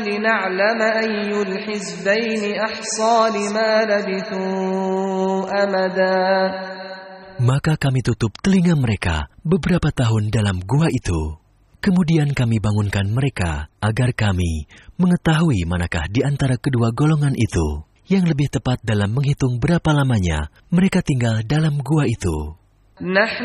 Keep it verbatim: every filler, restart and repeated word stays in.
لنعلم أي الحزبين أحصى لما لبثوا أمدا. Maka kami tutup telinga mereka beberapa tahun dalam gua itu. Kemudian kami bangunkan mereka agar kami mengetahui manakah di antara kedua golongan itu yang lebih tepat dalam menghitung berapa lamanya mereka tinggal dalam gua itu.